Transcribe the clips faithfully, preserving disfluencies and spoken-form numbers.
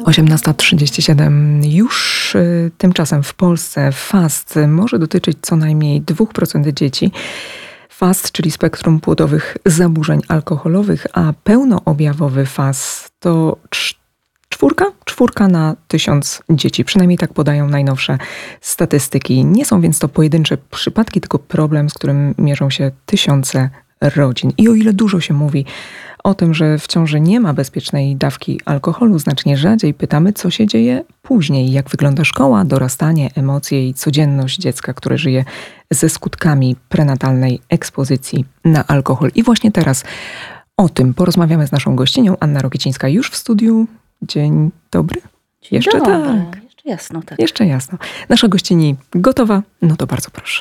osiemnasta trzydzieści siedem. Już y, tymczasem w Polsce fast może dotyczyć co najmniej dwa procent dzieci. fast, czyli spektrum płodowych zaburzeń alkoholowych, a pełnoobjawowy fast to czwórka, czwórka na tysiąc dzieci. Przynajmniej tak podają najnowsze statystyki. Nie są więc to pojedyncze przypadki, tylko problem, z którym mierzą się tysiące rodzin. I o ile dużo się mówi o tym, że w ciąży nie ma bezpiecznej dawki alkoholu, znacznie rzadziej pytamy, co się dzieje później, jak wygląda szkoła, dorastanie, emocje i codzienność dziecka, które żyje ze skutkami prenatalnej ekspozycji na alkohol. I właśnie teraz o tym porozmawiamy z naszą gościnią. Anna Rokiecińska już w studiu. Dzień dobry. Dzień Jeszcze dobry. tak. Jeszcze jasno, tak. Jeszcze jasno. Nasza gościni gotowa? No to bardzo proszę.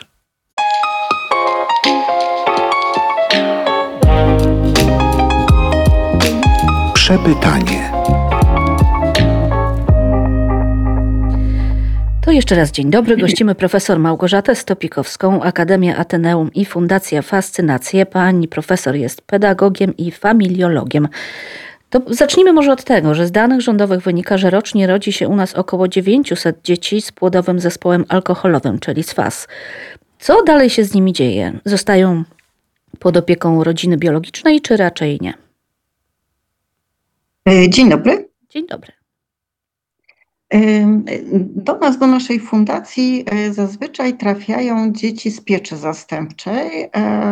Przepytanie. To jeszcze raz dzień dobry. Gościmy profesor Małgorzatę Stopikowską, Akademia Ateneum i Fundacja Fascynacje. Pani profesor jest pedagogiem i familiologiem. To zacznijmy może od tego, że z danych rządowych wynika, że rocznie rodzi się u nas około dziewięćset dzieci z płodowym zespołem alkoholowym, czyli z fas. Co dalej się z nimi dzieje? Zostają pod opieką rodziny biologicznej, czy raczej nie? Dzień dobry. Dzień dobry. Do nas, do naszej fundacji zazwyczaj trafiają dzieci z pieczy zastępczej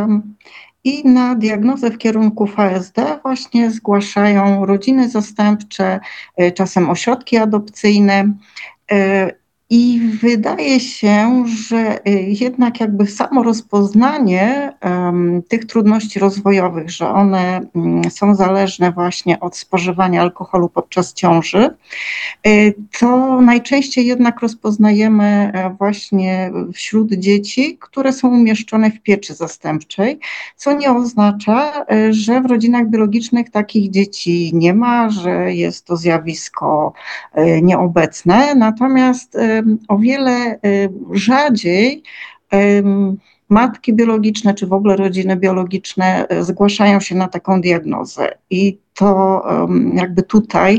i na diagnozę w kierunku F A S D właśnie zgłaszają rodziny zastępcze, czasem ośrodki adopcyjne. I wydaje się, że jednak jakby samo rozpoznanie um, tych trudności rozwojowych, że one um, są zależne właśnie od spożywania alkoholu podczas ciąży, y, to najczęściej jednak rozpoznajemy właśnie wśród dzieci, które są umieszczone w pieczy zastępczej, co nie oznacza, że w rodzinach biologicznych takich dzieci nie ma, że jest to zjawisko y, nieobecne, natomiast y, o wiele rzadziej matki biologiczne czy w ogóle rodziny biologiczne zgłaszają się na taką diagnozę. I to jakby tutaj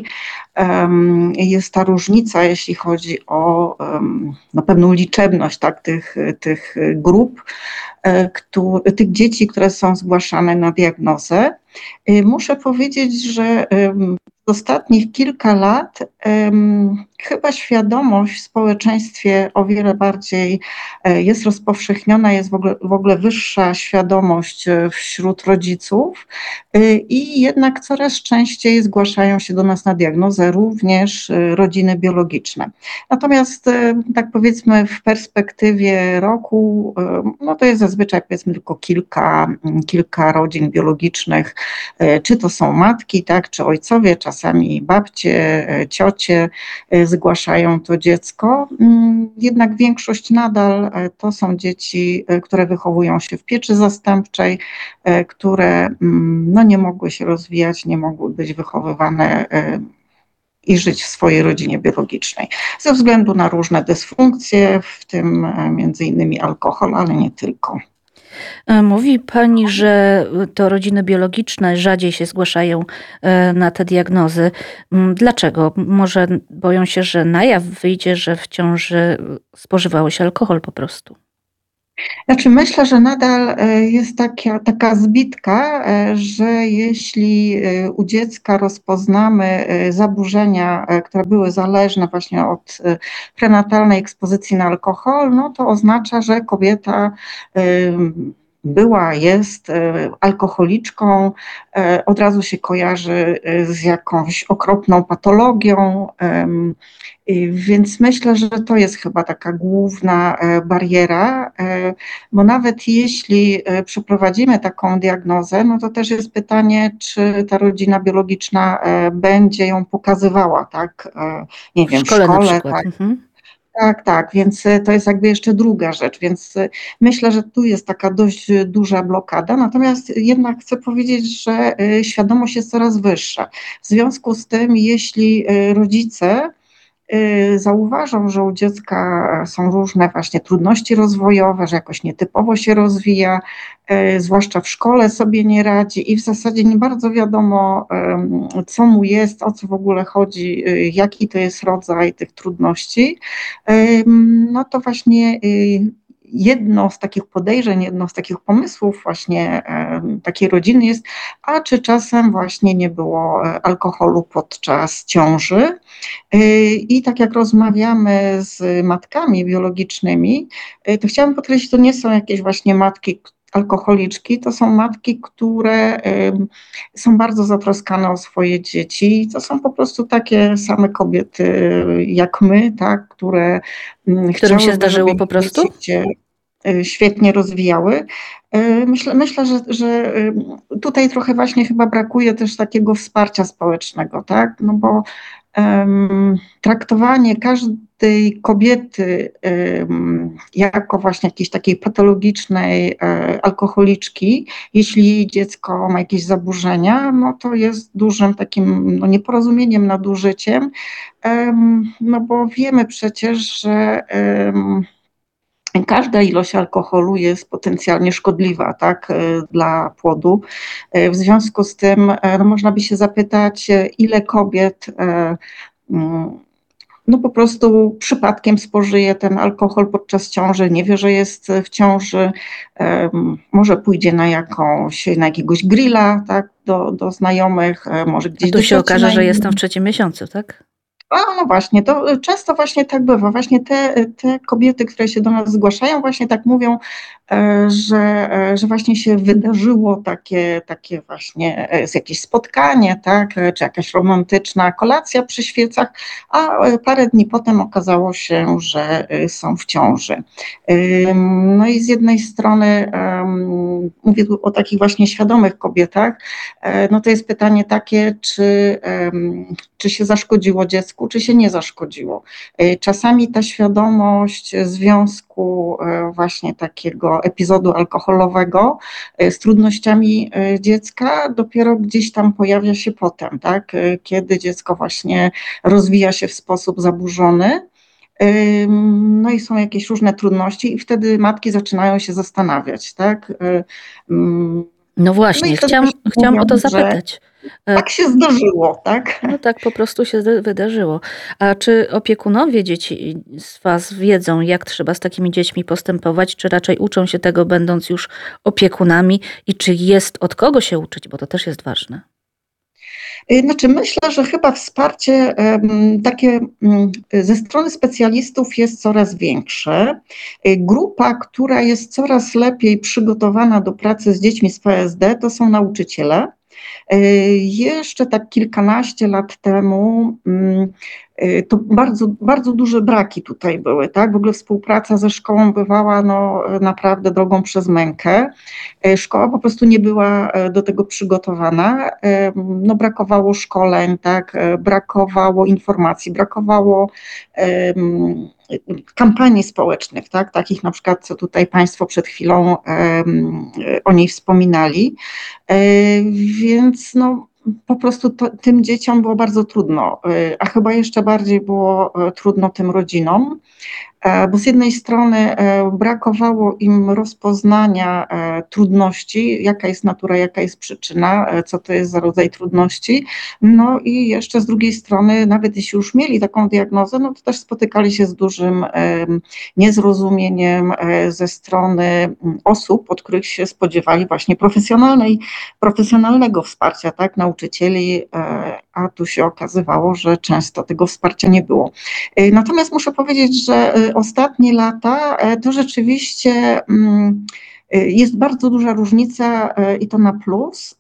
jest ta różnica, jeśli chodzi o no, pewną liczebność tak, tych, tych grup, który, tych dzieci, które są zgłaszane na diagnozę. Muszę powiedzieć, że w ostatnich kilka lat um, chyba świadomość w społeczeństwie o wiele bardziej jest rozpowszechniona, jest w ogóle, w ogóle wyższa świadomość wśród rodziców i jednak coraz częściej zgłaszają się do nas na diagnozę również rodziny biologiczne. Natomiast tak powiedzmy w perspektywie roku, no to jest zazwyczaj powiedzmy tylko kilka, kilka rodzin biologicznych, czy to są matki, tak, czy ojcowie, czasami babcie, ciocie zgłaszają to dziecko. Jednak większość nadal to są dzieci, które wychowują się w pieczy zastępczej, które no, nie mogły się rozwijać, nie mogły być wychowywane i żyć w swojej rodzinie biologicznej. Ze względu na różne dysfunkcje, w tym między innymi alkohol, ale nie tylko. Mówi pani, że to rodziny biologiczne rzadziej się zgłaszają na te diagnozy. Dlaczego? Może boją się, że na jaw wyjdzie, że w ciąży spożywało się alkohol po prostu? Znaczy myślę, że nadal jest taka, taka zbitka, że jeśli u dziecka rozpoznamy zaburzenia, które były zależne właśnie od prenatalnej ekspozycji na alkohol, no to oznacza, że kobieta była, jest alkoholiczką, od razu się kojarzy z jakąś okropną patologią. Więc myślę, że to jest chyba taka główna bariera, bo nawet jeśli przeprowadzimy taką diagnozę, no to też jest pytanie, czy ta rodzina biologiczna będzie ją pokazywała, tak? Nie wiem, w szkole, w szkole na przykład. Tak. Mhm. Tak, tak, więc to jest jakby jeszcze druga rzecz, więc myślę, że tu jest taka dość duża blokada, natomiast jednak chcę powiedzieć, że świadomość jest coraz wyższa. W związku z tym, jeśli rodzice zauważą, że u dziecka są różne właśnie trudności rozwojowe, że jakoś nietypowo się rozwija, zwłaszcza w szkole sobie nie radzi i w zasadzie nie bardzo wiadomo, co mu jest, o co w ogóle chodzi, jaki to jest rodzaj tych trudności, no to właśnie jedno z takich podejrzeń, jedno z takich pomysłów właśnie takiej rodziny jest, a czy czasem właśnie nie było alkoholu podczas ciąży. I tak jak rozmawiamy z matkami biologicznymi, to chciałam podkreślić, to nie są jakieś właśnie matki alkoholiczki, to są matki, które są bardzo zatroskane o swoje dzieci. To są po prostu takie same kobiety jak my, tak, które Którym się zdarzyło po prostu? Się świetnie rozwijały. Myślę, myślę że, że tutaj trochę właśnie chyba brakuje też takiego wsparcia społecznego, tak? No bo um, traktowanie każdej kobiety um, jako właśnie jakiejś takiej patologicznej um, alkoholiczki, jeśli dziecko ma jakieś zaburzenia, no to jest dużym takim no, nieporozumieniem, nadużyciem, um, no bo wiemy przecież, że um, każda ilość alkoholu jest potencjalnie szkodliwa, tak, dla płodu. W związku z tym no, można by się zapytać, ile kobiet no po prostu przypadkiem spożyje ten alkohol podczas ciąży, nie wie, że jest w ciąży, może pójdzie na jakąś, na jakiegoś grilla, tak, do, do znajomych, może gdzieś. A tu się okaże, że jestem w trzecim miesiącu, tak? A no właśnie, to często właśnie tak bywa. Właśnie te, te kobiety, które się do nas zgłaszają, właśnie tak mówią, że, że właśnie się wydarzyło takie, takie właśnie jakieś spotkanie, tak, czy jakaś romantyczna kolacja przy świecach, a parę dni potem okazało się, że są w ciąży. No i z jednej strony mówię tu o takich właśnie świadomych kobietach, no to jest pytanie takie, czy, czy się zaszkodziło dziecku, czy się nie zaszkodziło. Czasami ta świadomość związku właśnie takiego epizodu alkoholowego z trudnościami dziecka dopiero gdzieś tam pojawia się potem, tak? Kiedy dziecko właśnie rozwija się w sposób zaburzony. No i są jakieś różne trudności i wtedy matki zaczynają się zastanawiać, tak? No właśnie, no chciałam, chciałam mówią, o to zapytać. Tak się zdarzyło, tak? No tak po prostu się wydarzyło. A czy opiekunowie dzieci z Was wiedzą, jak trzeba z takimi dziećmi postępować, czy raczej uczą się tego, będąc już opiekunami i czy jest od kogo się uczyć, bo to też jest ważne? Znaczy myślę, że chyba wsparcie takie ze strony specjalistów jest coraz większe. Grupa, która jest coraz lepiej przygotowana do pracy z dziećmi z P S D, to są nauczyciele. Jeszcze tak kilkanaście lat temu to bardzo, bardzo duże braki tutaj były, tak? W ogóle współpraca ze szkołą bywała no, naprawdę drogą przez mękę. Szkoła po prostu nie była do tego przygotowana. No, brakowało szkoleń, tak? Brakowało informacji, brakowało um, kampanii społecznych, tak? Takich na przykład, co tutaj Państwo przed chwilą um, o niej wspominali. Więc no, po prostu to, tym dzieciom było bardzo trudno, a chyba jeszcze bardziej było trudno tym rodzinom, bo z jednej strony brakowało im rozpoznania trudności, jaka jest natura, jaka jest przyczyna, co to jest za rodzaj trudności, no i jeszcze z drugiej strony, nawet jeśli już mieli taką diagnozę, no to też spotykali się z dużym niezrozumieniem ze strony osób, od których się spodziewali właśnie profesjonalnej, profesjonalnego wsparcia, tak, nauczycieli, a tu się okazywało, że często tego wsparcia nie było. Natomiast muszę powiedzieć, że ostatnie lata to rzeczywiście jest bardzo duża różnica i to na plus.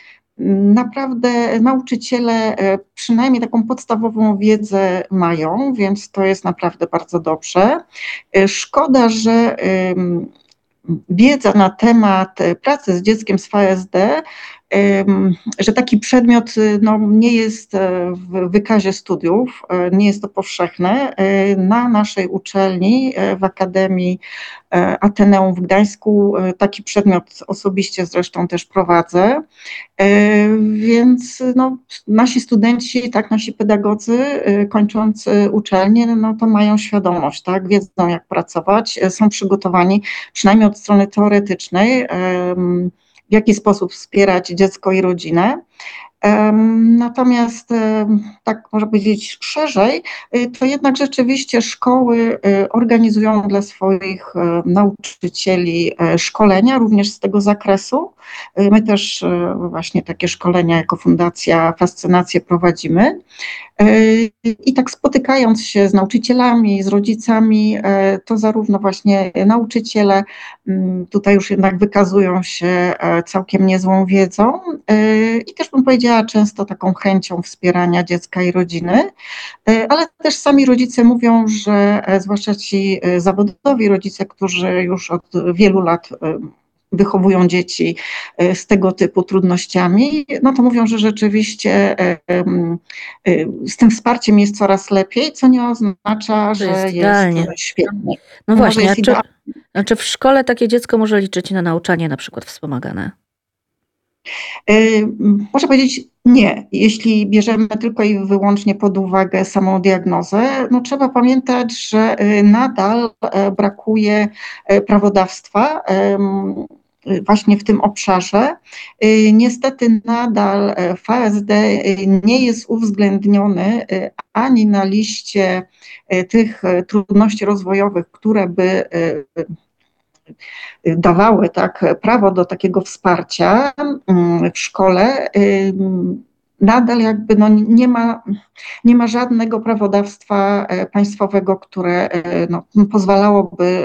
Naprawdę nauczyciele przynajmniej taką podstawową wiedzę mają, więc to jest naprawdę bardzo dobrze. Szkoda, że wiedza na temat pracy z dzieckiem z P S D że taki przedmiot no, nie jest w wykazie studiów, nie jest to powszechne. Na naszej uczelni, w Akademii Ateneum w Gdańsku, taki przedmiot osobiście zresztą też prowadzę, więc no, nasi studenci, tak, nasi pedagodzy kończący uczelnię, no to mają świadomość, tak, wiedzą jak pracować, są przygotowani przynajmniej od strony teoretycznej, w jaki sposób wspierać dziecko i rodzinę. Natomiast, tak można powiedzieć szerzej, to jednak rzeczywiście szkoły organizują dla swoich nauczycieli szkolenia również z tego zakresu. My też właśnie takie szkolenia jako Fundacja Fascynacje prowadzimy. I tak spotykając się z nauczycielami, z rodzicami, to zarówno właśnie nauczyciele tutaj już jednak wykazują się całkiem niezłą wiedzą i też bym powiedziała często taką chęcią wspierania dziecka i rodziny, ale też sami rodzice mówią, że zwłaszcza ci zawodowi rodzice, którzy już od wielu lat wychowują dzieci z tego typu trudnościami, no to mówią, że rzeczywiście z tym wsparciem jest coraz lepiej, co nie oznacza, że jest, jest świetnie. No właśnie, a czy, a czy w szkole takie dziecko może liczyć na nauczanie na przykład wspomagane? Można powiedzieć nie. Jeśli bierzemy tylko i wyłącznie pod uwagę samą diagnozę, no trzeba pamiętać, że nadal brakuje prawodawstwa właśnie w tym obszarze. Niestety nadal F A S D nie jest uwzględniony ani na liście tych trudności rozwojowych, które by dawały tak, prawo do takiego wsparcia w szkole. Nadal jakby no nie ma, nie ma żadnego prawodawstwa państwowego, które no, pozwalałoby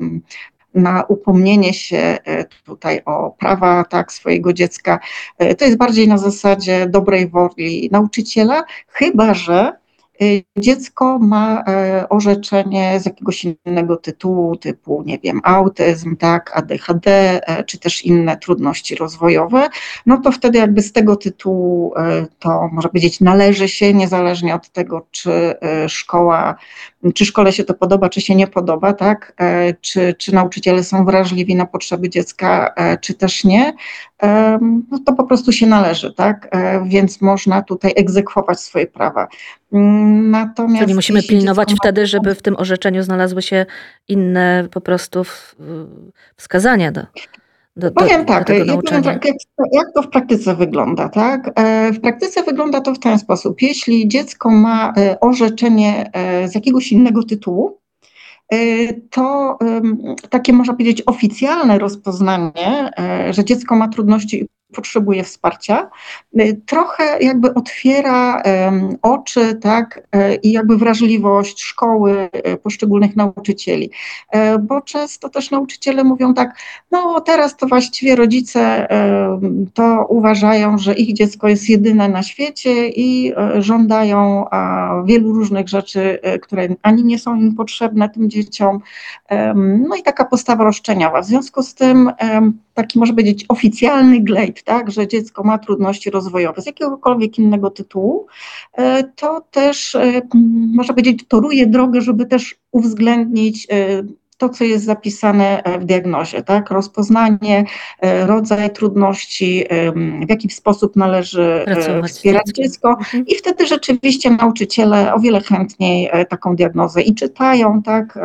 na upomnienie się tutaj o prawa tak, swojego dziecka. To jest bardziej na zasadzie dobrej woli nauczyciela, chyba że dziecko ma orzeczenie z jakiegoś innego tytułu, typu, nie wiem, autyzm, tak, A D H D, czy też inne trudności rozwojowe, no to wtedy jakby z tego tytułu to, można powiedzieć, należy się, niezależnie od tego, czy szkoła, czy szkole się to podoba, czy się nie podoba, tak, czy, czy nauczyciele są wrażliwi na potrzeby dziecka, czy też nie, no to po prostu się należy, tak, więc można tutaj egzekwować swoje prawa. Natomiast czyli musimy pilnować ma... wtedy, żeby w tym orzeczeniu znalazły się inne po prostu wskazania do, do, powiem do, tak, do tego nauczania. Tak, jak, jak to w praktyce wygląda, tak? W praktyce wygląda to w ten sposób. Jeśli dziecko ma orzeczenie z jakiegoś innego tytułu, to takie, można powiedzieć, oficjalne rozpoznanie, że dziecko ma trudności i potrzebuje wsparcia, trochę jakby otwiera oczy, tak, i jakby wrażliwość szkoły, poszczególnych nauczycieli, bo często też nauczyciele mówią tak, no teraz to właściwie rodzice to uważają, że ich dziecko jest jedyne na świecie i żądają wielu różnych rzeczy, które ani nie są im potrzebne tym dzieciom, no i taka postawa roszczeniowa. W związku z tym taki, może powiedzieć, oficjalny glejt, tak, że dziecko ma trudności rozwojowe z jakiegokolwiek innego tytułu, to też, można powiedzieć, toruje drogę, żeby też uwzględnić to, co jest zapisane w diagnozie, tak, rozpoznanie, rodzaj trudności, w jaki sposób należy pracować wspierać dziecko mhm. i wtedy rzeczywiście nauczyciele o wiele chętniej taką diagnozę i czytają, tak,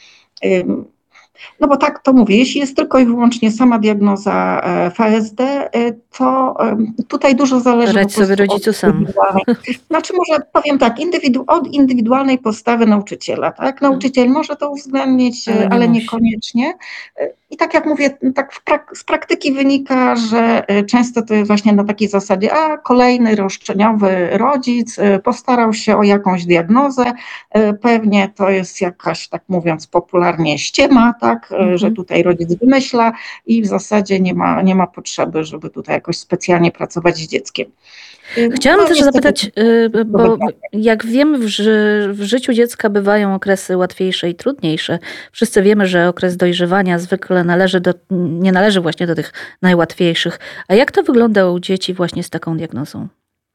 no bo tak to mówię, jeśli jest tylko i wyłącznie sama diagnoza F A S D, to tutaj dużo zależy Radź sobie rodzicu sam. Znaczy może powiem tak, indywidu, od indywidualnej postawy nauczyciela, tak? Nauczyciel może to uwzględnić, ale, nie ale niekoniecznie. I tak jak mówię, tak w prak- z praktyki wynika, że często to jest właśnie na takiej zasadzie, a kolejny roszczeniowy rodzic postarał się o jakąś diagnozę, pewnie to jest jakaś, tak mówiąc popularnie, ściema, tak, mhm. że tutaj rodzic wymyśla i w zasadzie nie ma, nie ma potrzeby, żeby tutaj jakoś specjalnie pracować z dzieckiem. Chciałam No też niestety zapytać, y, bo jak wiemy, w, ży- w życiu dziecka bywają okresy łatwiejsze i trudniejsze. Wszyscy wiemy, że okres dojrzewania zwykle należy do, nie należy właśnie do tych najłatwiejszych. A jak to wygląda u dzieci właśnie z taką diagnozą?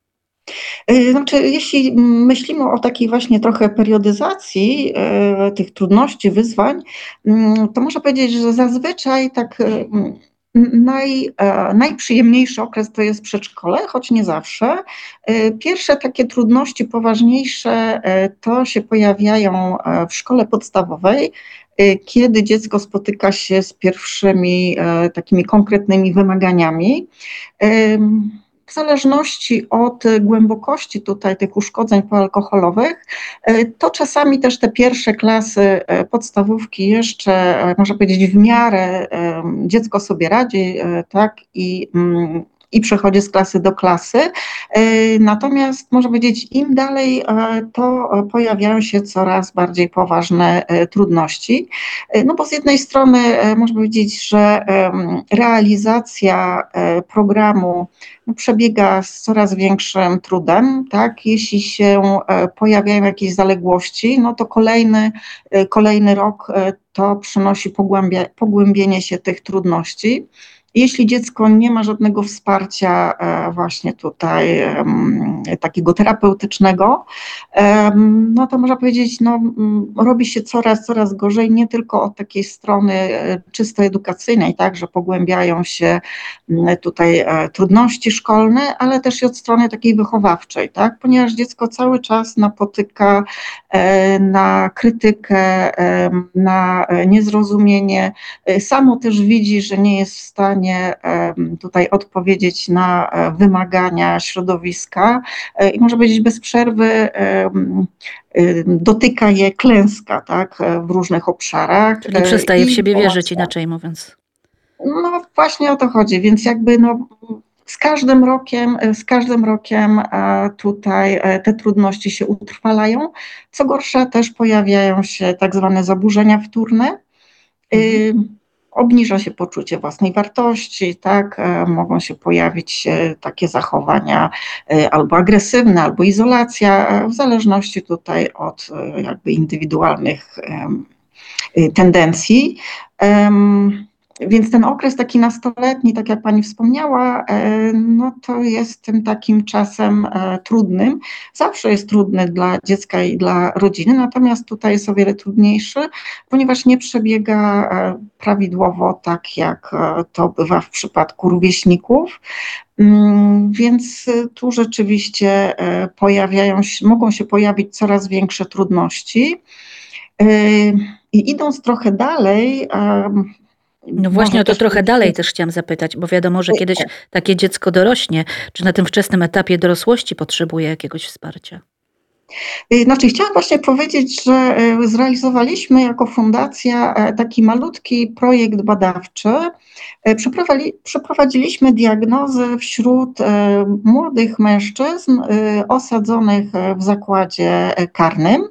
Y, Znaczy, jeśli myślimy o takiej właśnie trochę periodyzacji e, tych trudności, wyzwań, mm, to można powiedzieć, że zazwyczaj tak e, mm, naj, e, najprzyjemniejszy okres to jest przedszkole, choć nie zawsze. E, Pierwsze takie trudności poważniejsze e, to się pojawiają e, w szkole podstawowej, e, kiedy dziecko spotyka się z pierwszymi e, takimi konkretnymi wymaganiami. Em, W zależności od głębokości tutaj tych uszkodzeń poalkoholowych, e, to czasami też te pierwsze klasy e, podstawówki jeszcze, e, można powiedzieć, w miarę e, dziecko sobie radzi, e, tak, i, mm, i przechodzi z klasy do klasy. E, Natomiast można powiedzieć, im dalej, e, to pojawiają się coraz bardziej poważne e, trudności. E, No bo z jednej strony e, można powiedzieć, że em, realizacja e, programu no, przebiega z coraz większym trudem, tak? Jeśli się e, pojawiają jakieś zaległości, no to kolejny, e, kolejny rok e, to przynosi pogłębia, pogłębienie się tych trudności. Jeśli dziecko nie ma żadnego wsparcia e, właśnie tutaj em, takiego terapeutycznego, em, no to można powiedzieć, no, mm, robi się coraz, coraz gorzej, nie tylko od takiej strony e, czysto edukacyjnej, tak, że pogłębiają się m, tutaj e, trudności szkolne, ale też i od strony takiej wychowawczej, tak, ponieważ dziecko cały czas napotyka e, na krytykę, e, na e, niezrozumienie, e, samo też widzi, że nie jest w stanie em, tutaj odpowiedzieć na e, wymagania środowiska e, i może powiedzieć bez przerwy em, y, dotyka je klęska, tak, e, w różnych obszarach Czyli e, przestaje w i siebie wierzyć, izolacja. inaczej mówiąc. No właśnie o to chodzi, więc jakby no, z każdym rokiem, z każdym rokiem e, tutaj e, te trudności się utrwalają. Co gorsza, też pojawiają się tak zwane zaburzenia wtórne. Mhm. Y, Obniża się poczucie własnej wartości, tak? E, Mogą się pojawić e, takie zachowania e, albo agresywne, albo izolacja, e, w zależności tutaj od e, jakby indywidualnych em, y, tendencji. Em, Więc ten okres taki nastoletni, tak jak pani wspomniała, e, no to jest tym takim czasem e, trudnym. Zawsze jest trudny dla dziecka i dla rodziny, natomiast tutaj jest o wiele trudniejszy, ponieważ nie przebiega e, prawidłowo tak, jak e, to bywa w przypadku rówieśników. Mm, Więc e, tu rzeczywiście e, pojawiają się, mogą się pojawić coraz większe trudności. E, I idąc trochę dalej, em, No właśnie może o to też trochę dalej powiedzieć, też chciałam zapytać, bo wiadomo, że kiedyś takie dziecko dorośnie, czy na tym wczesnym etapie dorosłości potrzebuje jakiegoś wsparcia? y, znaczy chciałam właśnie powiedzieć, że y, zrealizowaliśmy jako fundacja e, taki malutki projekt badawczy. E, przeprowadzili- Przeprowadziliśmy diagnozy wśród e, młodych mężczyzn e, osadzonych e, w zakładzie e, karnym.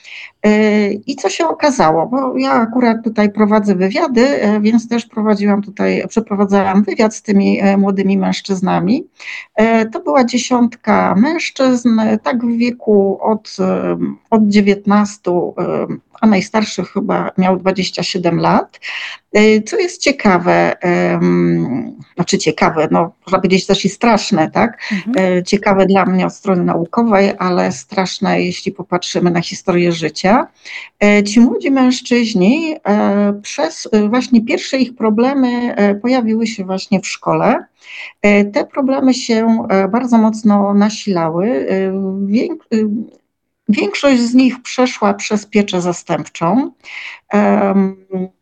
E, I co się okazało? Bo ja akurat tutaj prowadzę wywiady, e, więc też prowadziłam tutaj, przeprowadzałam wywiad z tymi e, młodymi mężczyznami. E, To była dziesiątka mężczyzn, e, tak w wieku od, e, od dziewiętnastu, e, a najstarszy chyba miał dwadzieścia siedem lat. E, Co jest ciekawe, em, znaczy ciekawe, no można powiedzieć też i straszne, tak? Mhm. E, Ciekawe dla mnie od strony naukowej, ale straszne, jeśli popatrzymy na historię życia. E, Ci młodzi mężczyźni e, przez e, właśnie pierwsze ich problemy e, pojawiły się właśnie w szkole. E, Te problemy się e, bardzo mocno nasilały. E, wiek- e, Większość z nich przeszła przez pieczę zastępczą. Em,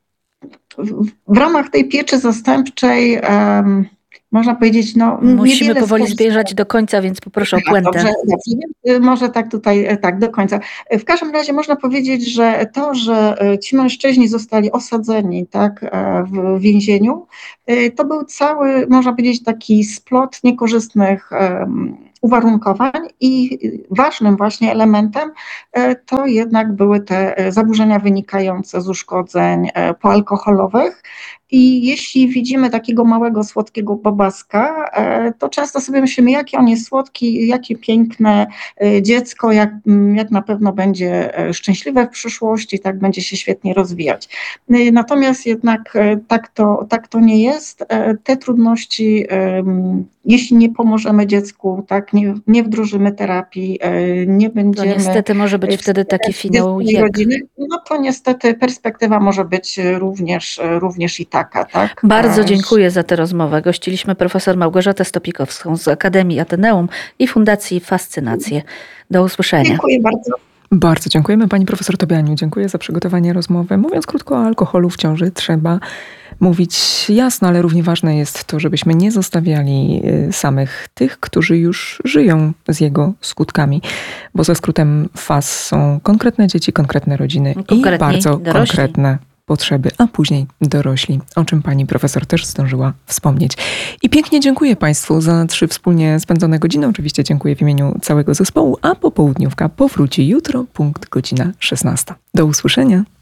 W w ramach tej pieczy zastępczej em, można powiedzieć, no Musimy niewiele powoli skorzystano. zmierzać do końca, więc poproszę o A, puentę. dobrze, dobrze, więc y, może tak tutaj, e, tak do końca. E, W każdym razie można powiedzieć, że to, że e, ci mężczyźni zostali osadzeni, tak, e, w więzieniu, e, to był cały, można powiedzieć, taki splot niekorzystnych em, uwarunkowań i ważnym właśnie elementem to jednak były te zaburzenia wynikające z uszkodzeń poalkoholowych. I jeśli widzimy takiego małego, słodkiego bobaska, to często sobie myślimy, jaki on jest słodki, jakie piękne dziecko, jak, jak na pewno będzie szczęśliwe w przyszłości, tak będzie się świetnie rozwijać. Natomiast jednak tak to, tak to nie jest. Te trudności, jeśli nie pomożemy dziecku, tak, nie, nie wdrożymy terapii, nie będziemy... To niestety może być wtedy taki finał jak... rodziny, no to niestety perspektywa może być również, również i taka. Tak? Bardzo dziękuję za tę rozmowę. Gościliśmy profesor Małgorzatę Stopikowską z Akademii Ateneum i Fundacji Fascynacje. Do usłyszenia. Dziękuję bardzo. Bardzo dziękujemy pani profesor Tobianiu. Dziękuję za przygotowanie rozmowy. Mówiąc krótko o alkoholu w ciąży, trzeba mówić jasno, ale równie ważne jest to, żebyśmy nie zostawiali samych tych, którzy już żyją z jego skutkami. Bo za skrótem F A S są konkretne dzieci, konkretne rodziny i bardzo dorośli. Konkretne potrzeby, a później dorośli, o czym pani profesor też zdążyła wspomnieć. I pięknie dziękuję państwu za trzy wspólnie spędzone godziny. Oczywiście dziękuję w imieniu całego zespołu, a popołudniówka powróci jutro, punkt godzina szesnasta. Do usłyszenia.